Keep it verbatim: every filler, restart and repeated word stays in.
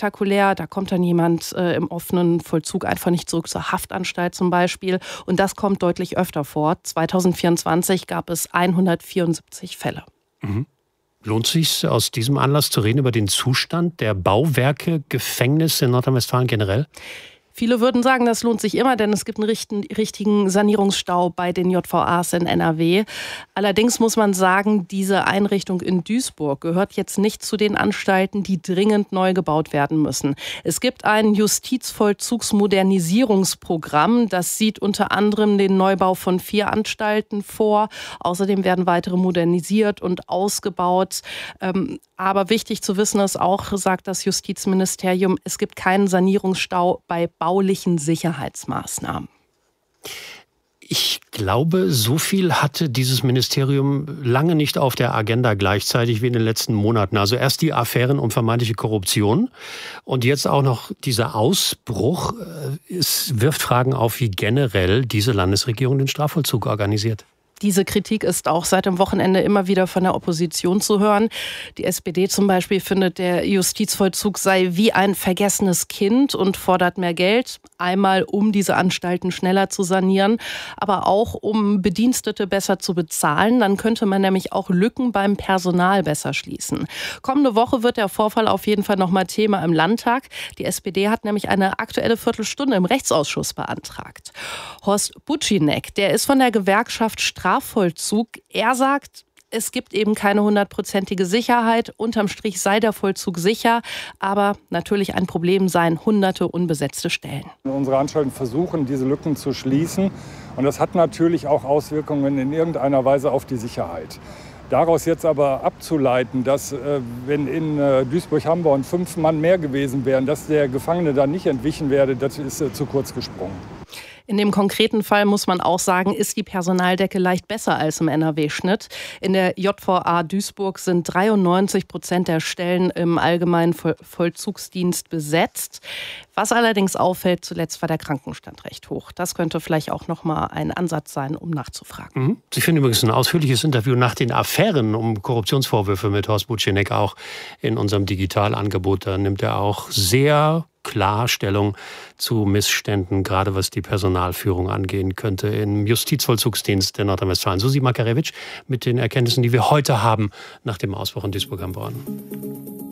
unspektakulär. Da kommt dann jemand äh, im offenen Vollzug einfach nicht zurück zur Haftanstalt zum Beispiel. Und das kommt deutlich öfter vor. zweitausendvierundzwanzig gab es hundertvierundsiebzig Fälle. Mhm. Lohnt es sich, aus diesem Anlass zu reden über den Zustand der Bauwerke, Gefängnisse in Nordrhein-Westfalen generell? Viele würden sagen, das lohnt sich immer, denn es gibt einen richtigen Sanierungsstau bei den J V As in N R W. Allerdings muss man sagen, diese Einrichtung in Duisburg gehört jetzt nicht zu den Anstalten, die dringend neu gebaut werden müssen. Es gibt ein Justizvollzugsmodernisierungsprogramm, das sieht unter anderem den Neubau von vier Anstalten vor. Außerdem werden weitere modernisiert und ausgebaut. Aber wichtig zu wissen ist auch, sagt das Justizministerium, es gibt keinen Sanierungsstau bei baulichen Sicherheitsmaßnahmen. Ich glaube, so viel hatte dieses Ministerium lange nicht auf der Agenda gleichzeitig wie in den letzten Monaten. Also erst die Affären um vermeintliche Korruption und jetzt auch noch dieser Ausbruch. Es wirft Fragen auf, wie generell diese Landesregierung den Strafvollzug organisiert. Diese Kritik ist auch seit dem Wochenende immer wieder von der Opposition zu hören. Die S P D zum Beispiel findet, der Justizvollzug sei wie ein vergessenes Kind und fordert mehr Geld. Einmal, um diese Anstalten schneller zu sanieren, aber auch, um Bedienstete besser zu bezahlen. Dann könnte man nämlich auch Lücken beim Personal besser schließen. Kommende Woche wird der Vorfall auf jeden Fall nochmal Thema im Landtag. Die S P D hat nämlich eine aktuelle Viertelstunde im Rechtsausschuss beantragt. Horst Butschinec, der ist von der Gewerkschaft Strafvollzug. Er sagt, es gibt eben keine hundertprozentige Sicherheit. Unterm Strich sei der Vollzug sicher, aber natürlich ein Problem seien hunderte unbesetzte Stellen. Unsere Anstalten versuchen, diese Lücken zu schließen. Und das hat natürlich auch Auswirkungen in irgendeiner Weise auf die Sicherheit. Daraus jetzt aber abzuleiten, dass äh, wenn in äh, Duisburg-Hamborn fünf Mann mehr gewesen wären, dass der Gefangene dann nicht entwichen werde, das ist äh, zu kurz gesprungen. In dem konkreten Fall muss man auch sagen, ist die Personaldecke leicht besser als im N R W-Schnitt. In der J V A Duisburg sind dreiundneunzig Prozent der Stellen im allgemeinen Vollzugsdienst besetzt. Was allerdings auffällt, zuletzt war der Krankenstand recht hoch. Das könnte vielleicht auch noch mal ein Ansatz sein, um nachzufragen. Mhm. Sie finden übrigens ein ausführliches Interview nach den Affären um Korruptionsvorwürfe mit Horst Butschinec auch in unserem Digitalangebot. Da nimmt er auch sehr klar Stellung zu Missständen, gerade was die Personalführung angehen könnte im Justizvollzugsdienst der Nordrhein-Westfalen. Susi Makarewitsch mit den Erkenntnissen, die wir heute haben nach dem Ausbruch in Duisburg am Born.